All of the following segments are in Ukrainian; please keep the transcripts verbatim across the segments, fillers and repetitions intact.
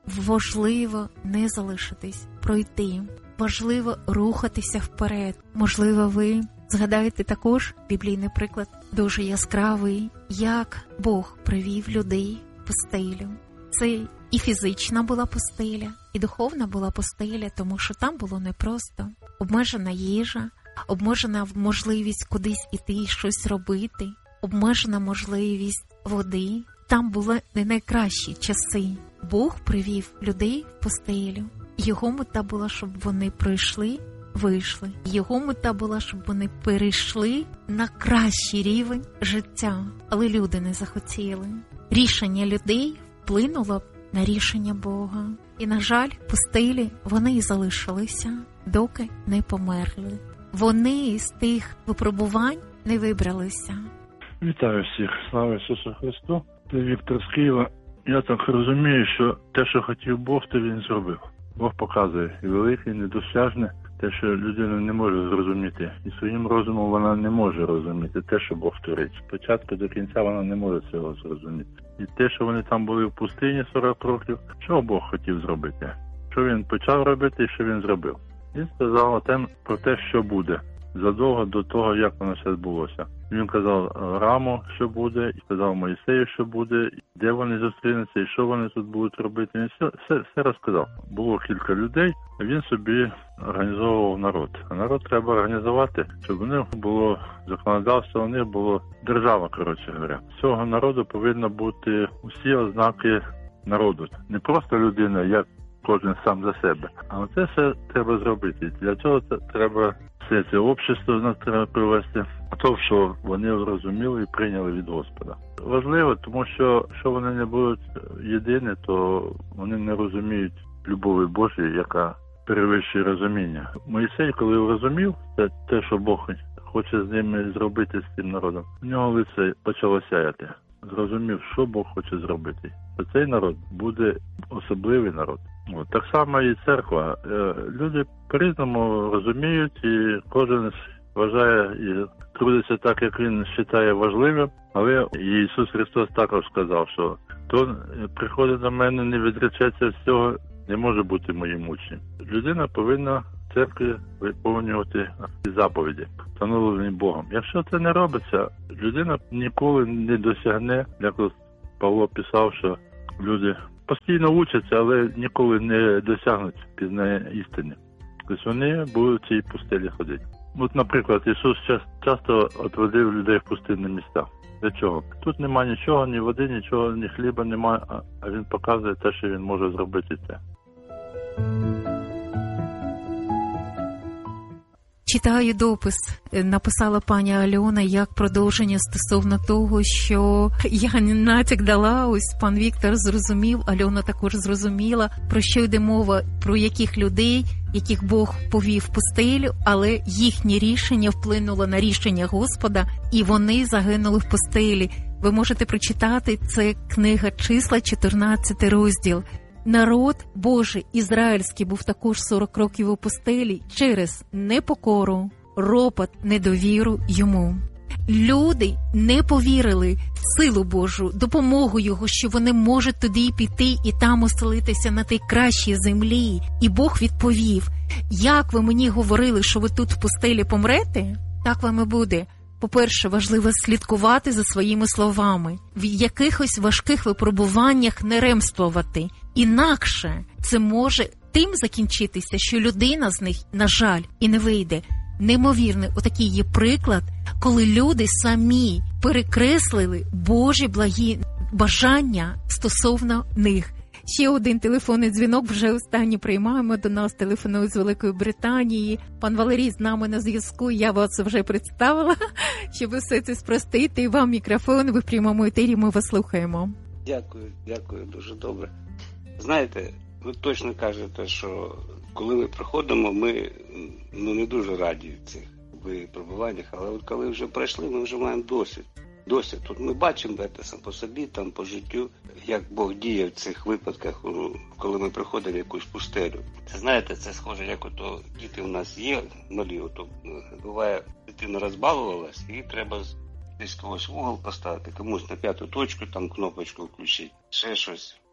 важливо не залишитись, пройти. Важливо рухатися вперед. Можливо, ви згадаєте також біблійний приклад, дуже яскравий, як Бог привів людей в пустелю. Це і фізична була пустеля, і духовна була пустеля, тому що там було непросто. Обмежена їжа, обмежена можливість кудись іти і щось робити, обмежена можливість води. Там були не найкращі часи. Бог привів людей в пустелю. Його мета була, щоб вони пройшли, вийшли. Його мета була, щоб вони перейшли на кращий рівень життя. Але люди не захотіли. Рішення людей вплинуло на рішення Бога. І, на жаль, в пустелі вони і залишилися, доки не померли. Вони з тих випробувань не вибралися. Вітаю всіх. Слава Ісусу Христу. Це Віктор з Києва. Я так розумію, що те, що хотів Бог, то Він зробив. Бог показує і велике, і недосяжне, те, що людина не може зрозуміти. І своїм розумом вона не може розуміти те, що Бог творить. Спочатку до кінця вона не може цього зрозуміти. І те, що вони там були в пустині сорок років, що Бог хотів зробити? Що Він почав робити і що Він зробив? Він сказав про те, що буде, задовго до того, як воно все відбулося. Він казав Раму, що буде, і сказав Моїсею, що буде, де вони зустрінуться, і що вони тут будуть робити. Він все, все, все розказав. Було кілька людей, а він собі організовував народ. А народ треба організувати, щоб у них було законодавство, у них було держава, коротше говоря. З цього народу повинно бути усі ознаки народу. Не просто людина, як кожен сам за себе. А це все треба зробити. Для цього треба все це общество нас треба привести. А то, що вони зрозуміли і прийняли від Господа. Важливо, тому що, якщо вони не будуть єдині, то вони не розуміють любові Божої, яка перевищує розуміння. Моїсей, коли розумів це те, що Бог хоче з ними зробити, з цим народом, у нього лице почало сяяти. Зрозумів, що Бог хоче зробити. Що цей народ буде особливий народ. От, так само і церква. Люди по-різному розуміють, і кожен вважає і трудиться так, як він вважає важливим. Але Ісус Христос також сказав, що хто приходить до мене, не відречеться всього, не може бути моїм учнем. Людина повинна в церкві виконувати заповіді, встановлені Богом. Якщо це не робиться, людина ніколи не досягне, як Павло писав, що люди постійно учаться, але ніколи не досягнуть пізнання істини. Тобто вони будуть в цій пустелі ходити. От, наприклад, Ісус часто відводив людей в пустинні місця. Для чого? Тут немає нічого, ні води, нічого, ні хліба немає, а Він показує те, що Він може зробити це. Читаю допис, написала пані Альона, як продовження стосовно того, що я натяк дала, ось пан Віктор зрозумів, Альона також зрозуміла, про що йде мова, про яких людей, яких Бог повів в пустелю, але їхнє рішення вплинуло на рішення Господа, і вони загинули в пустелі. Ви можете прочитати, це книга Числа, чотирнадцятий розділ. Народ Божий, ізраїльський, був також сорок років у пустелі через непокору, ропот, недовіру йому. Люди не повірили в силу Божу, допомогу Його, що вони можуть туди піти і там оселитися на тій кращій землі. І Бог відповів: як ви мені говорили, що ви тут в пустелі помрете, так вам і буде. По-перше, важливо слідкувати за своїми словами, в якихось важких випробуваннях не ремствувати. Інакше це може тим закінчитися, що людина з них, на жаль, і не вийде. Неймовірний отакий є приклад, коли люди самі перекреслили Божі благі бажання стосовно них. Ще один телефонний дзвінок, вже останній приймаємо. До нас телефонують з Великої Британії. Пан Валерій з нами на зв'язку, я вас вже представила, щоб все це спростити. І вам мікрофон, ви в прямому етері, ми вас слухаємо. Дякую, дякую, дуже добре. Знаєте, ви точно кажете, що коли ми приходимо, ми ну, не дуже раді в цих випробуваннях, але от коли вже пройшли, ми вже маємо досвід. Досвід. Тут ми бачимо це сам по собі, там по життю, як Бог діє в цих випадках, коли ми приходимо в якусь пустелю. Це, знаєте, це схоже, як ото діти у нас є, малі, ото буває, дитина розбалувалась, і треба десь когось в угол поставити, комусь на п'яту точку, там кнопочку включити, ще щось.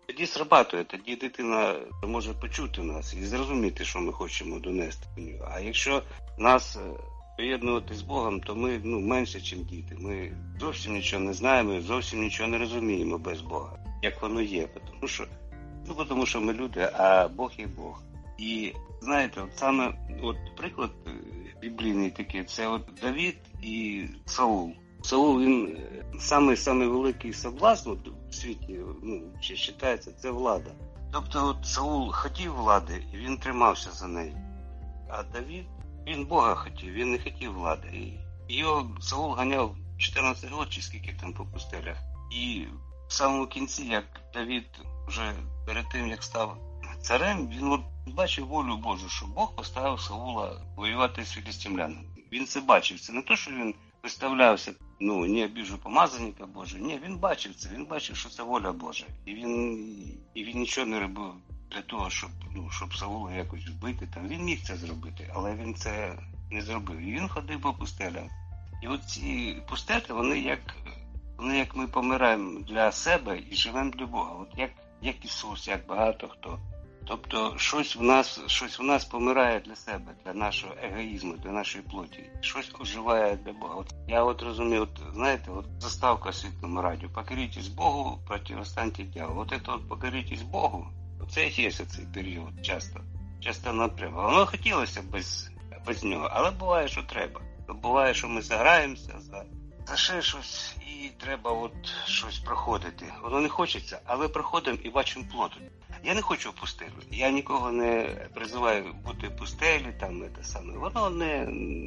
тоді срабатує, тоді дитина може почути нас і зрозуміти, що ми хочемо донести до нього. А якщо нас поєднувати з Богом, то ми ну, менше, ніж діти. Ми зовсім нічого не знаємо, зовсім нічого не розуміємо без Бога, як воно є. Тому що, ну, тому що ми люди, а Бог є Бог. І знаєте, от саме от приклад біблійний такий, це от Давид і Саул. Саул, він самий-самий великий соблазн в світі, ну, чи вважається, це влада. Тобто от Саул хотів влади, і він тримався за неї. А Давид, він Бога хотів, він не хотів влади. І його Саул ганяв чотирнадцять років, чи скільки там по пустелях. І в самому кінці, як Давид вже перед тим, як став царем, він от бачив волю Божу, що Бог поставив Саула воювати з філістимлянами. Він це бачив. Це не те, що він виставлявся, ну, не обіжу помазанника Божого. Ні, він бачив це. Він бачив, що це воля Божа. І він, і він нічого не робив для того, щоб, ну, щоб Саула якось вбити. Там. Він міг це зробити, але він це не зробив. І він ходив по пустелям. І от ці пустелі, вони як, вони як ми помираємо для себе і живемо для Бога. От як, як Ісус, як багато хто. Тобто щось в нас, щось в нас помирає для себе, для нашого егоїзму, для нашої плоті. Щось оживає для Бога. От я от розумію, от, знаєте, от заставка в світлому радіо. Покоритесь Богу, противостаньте дьяволу. От це от покоритесь Богу, оце і є цей період часто. Часто нам треба. Воно хотілося без, без нього, але буває, що треба. Буває, що ми заграємося за, за ще щось і треба от щось проходити. Воно не хочеться, але проходимо і бачимо плод. Я не хочу в пустелю. Я нікого не призиваю бути в пустелі, там, це саме. Воно не,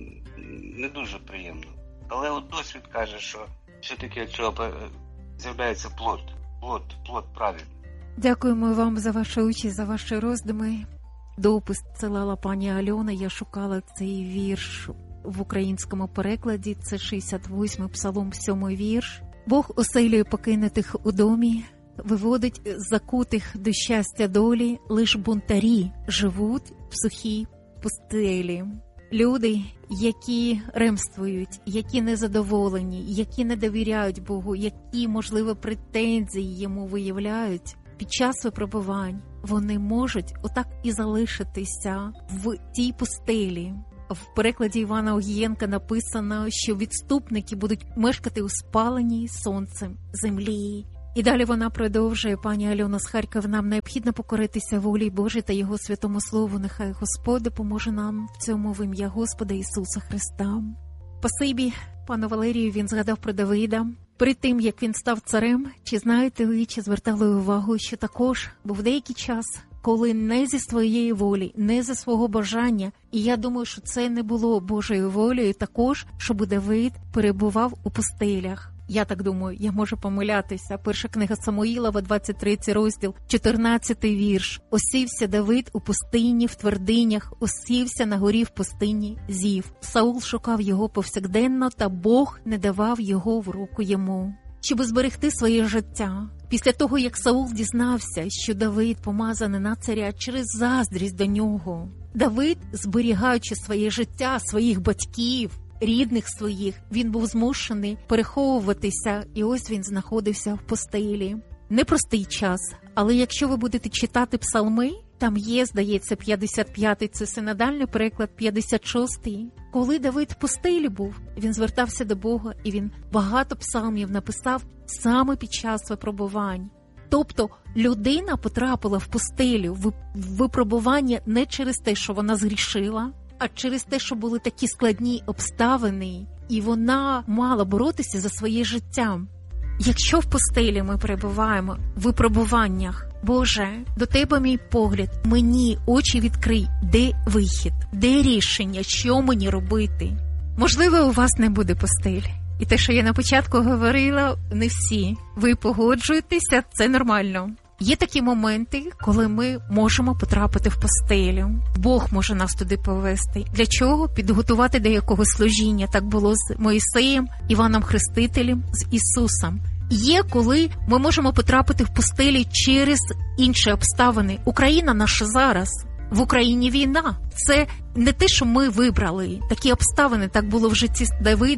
не дуже приємно. Але от досвід каже, що все-таки від цього з'являється плод. Плод, плод правильний. Дякуємо вам за вашу участь, за ваші роздуми. Допис надсилала пані Альона. Я шукала цей вірш в українському перекладі. Це шістдесят восьмий псалом, сьомий вірш. Бог оселює покинутих у домі, виводить закутих до щастя долі, лиш бунтарі живуть в сухій пустелі. Люди, які ремствують, які незадоволені, які не довіряють Богу, які, можливо, претензії йому виявляють, під час випробувань вони можуть отак і залишитися в тій пустелі. В перекладі Івана Огієнка написано, що відступники будуть мешкати у спаленій сонцем землі. І далі вона продовжує, пані Альона з Харкова, нам необхідно покоритися волі Божій та Його святому Слову. Нехай Господь допоможе нам в цьому в ім'я Господа Ісуса Христа. Спасибі, пану Валерію, він згадав про Давида. Перед тим, як він став царем, чи знаєте ви, чи звертали увагу, що також був деякий час, коли не зі своєї волі, не зі свого бажання, і я думаю, що це не було Божою волею також, щоб Давид перебував у пустелях. Я так думаю, я можу помилятися. Перша книга Самуїлова, двадцять третій розділ, чотирнадцятий вірш. Осівся Давид у пустині в твердинях, осівся на горі в пустині Зів. Саул шукав його повсякденно, та Бог не давав його в руку йому. Щоб зберегти своє життя, після того, як Саул дізнався, що Давид помазаний на царя через заздрість до нього, Давид, зберігаючи своє життя, своїх батьків, рідних своїх, він був змушений переховуватися, і ось він знаходився в пустелі. Непростий час, але якщо ви будете читати псалми, там є, здається, п'ятдесят п'ятий, це синодальний переклад, п'ятдесят шостий. Коли Давид в пустелі був, він звертався до Бога, і він багато псалмів написав саме під час випробувань. Тобто людина потрапила в пустелю, в випробування не через те, що вона згрішила, а через те, що були такі складні обставини, і вона мала боротися за своє життя. Якщо в пустелі ми перебуваємо в випробуваннях, Боже, до Тебе мій погляд, мені очі відкрий, де вихід, де рішення, що мені робити. Можливо, у вас не буде пустелі. І те, що я на початку говорила, не всі. Ви погоджуєтеся, це нормально. Є такі моменти, коли ми можемо потрапити в пустелю. Бог може нас туди повести. Для чого? Підготувати до якогось служіння. Так було з Моїсеєм, Іваном Хрестителем, з Ісусом. Є, коли ми можемо потрапити в пустелі через інші обставини. Україна наша зараз. В Україні війна. Це не те, що ми вибрали. Такі обставини, так було в житті Давида,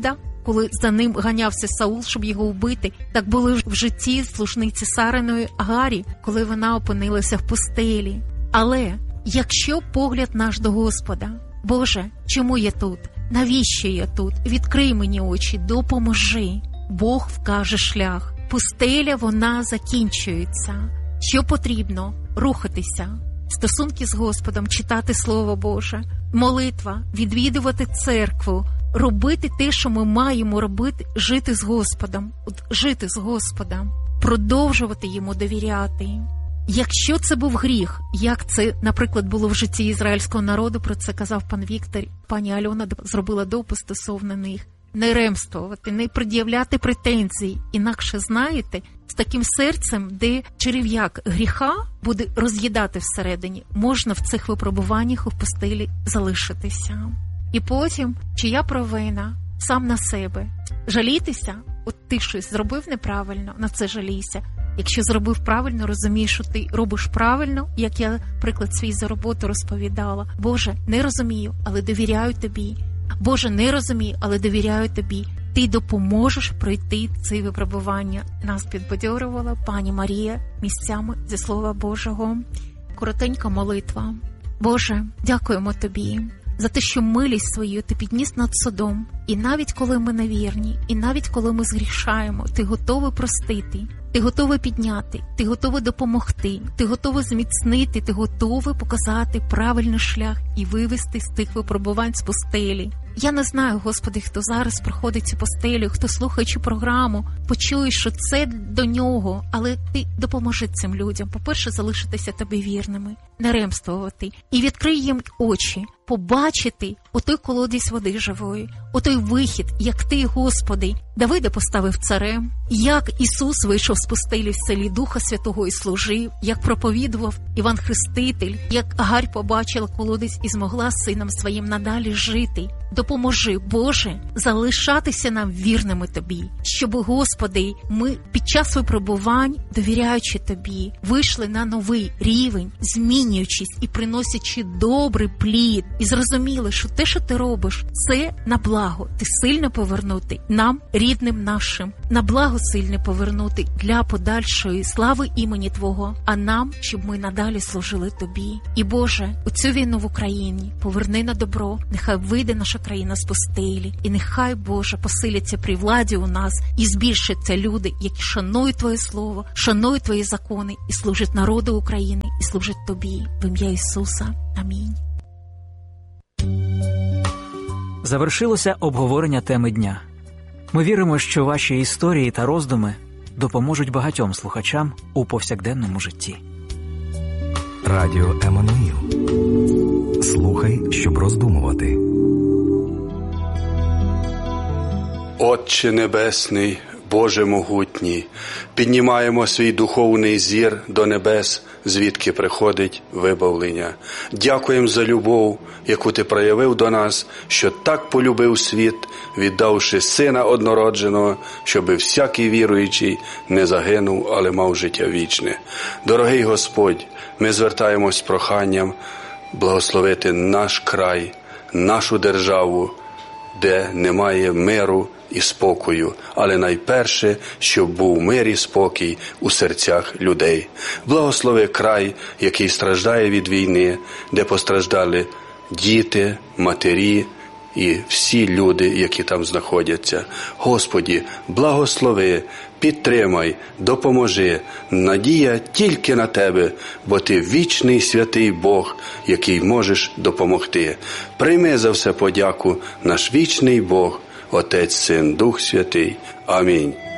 коли за ним ганявся Саул, щоб його вбити, так було в житті служниці Сариної Агарі, коли вона опинилася в пустелі. Але якщо погляд наш до Господа: Боже, чому я тут? Навіщо я тут? Відкрий мені очі, допоможи. Бог вкаже шлях. Пустеля, вона закінчується. Що потрібно? Рухатися. Стосунки з Господом, читати Слово Боже, молитва, відвідувати церкву, робити те, що ми маємо робити, жити з Господом, жити з Господом, продовжувати Йому довіряти. Якщо це був гріх, як це, наприклад, було в житті ізраїльського народу, про це казав пан Віктор, пані Альона зробила допис стосовно них, не ремствувати, не пред'являти претензій. Інакше, знаєте, з таким серцем, де черев'як гріха буде роз'їдати всередині, можна в цих випробуваннях у пустелі залишитися. І потім, чия провина? Сам на себе. Жалітися? От ти щось зробив неправильно, на це жалійся. Якщо зробив правильно, розумієш, що ти робиш правильно, як я, приклад свій за роботу розповідала. Боже, не розумію, але довіряю тобі. Боже, не розумію, але довіряю тобі. Ти допоможеш пройти ці випробування. Нас підбадьорювала пані Марія місцями зі Слова Божого. Коротенька молитва. Боже, дякуємо тобі за те, що милість свою ти підніс над судом. І навіть коли ми невірні, і навіть коли ми згрішаємо, ти готовий простити, ти готовий підняти, ти готовий допомогти, ти готовий зміцнити, ти готовий показати правильний шлях і вивести з тих випробувань з пустелі. Я не знаю, Господи, хто зараз проходить цю пустелю, хто, слухаючи програму, почує, що це до нього, але ти допоможи цим людям. По-перше, залишитися тобі вірними, не ремствувати. І відкрий їм очі, побачити отой колодязь води живої, отой вихід, як ти, Господи, Давида поставив царем, як Ісус вийшов з пустелі в селі Духа Святого і служив, як проповідував Іван Хреститель, як Агарь побачила колодязь і змогла з сином своїм надалі жити. Допоможи, Боже, залишатися нам вірними Тобі, щоб, Господи, ми під час випробувань, довіряючи Тобі, вийшли на новий рівень, змінюючись і приносячи добрий плід, і зрозуміли, що те, що Ти робиш, це на благо. Ти сильно повернути нам, рідним нашим, на благо сильно повернути для подальшої слави імені Твого, а нам, щоб ми надалі служили Тобі. І, Боже, у цю війну в Україні поверни на добро, нехай вийде наша країна з пустелі, і нехай, Боже, посиляться при владі у нас і збільшаться люди, які шанують Твоє Слово, шанують Твої закони і служать народу України, і служать Тобі. В ім'я Ісуса. Амінь. Завершилося обговорення теми дня. Ми віримо, що ваші історії та роздуми допоможуть багатьом слухачам у повсякденному житті. Радіо Еммануїл. Слухай, щоб роздумувати. Отче Небесний, Боже могутній, піднімаємо свій духовний зір до небес, звідки приходить вибавлення. Дякуємо за любов, яку Ти проявив до нас, що так полюбив світ, віддавши Сина однородженого, щоби всякий віруючий не загинув, але мав життя вічне. Дорогий Господь, ми звертаємось з проханням благословити наш край, нашу державу, де немає миру і спокою, але найперше, щоб був мир і спокій у серцях людей. Благослови край, який страждає від війни, де постраждали діти, матері і всі люди, які там знаходяться. Господі, благослови, підтримай, допоможи. Надія тільки на Тебе, бо Ти вічний святий Бог, який можеш допомогти. Прийми за все подяку, наш вічний Бог, Отець, Син, Дух Святий. Амінь.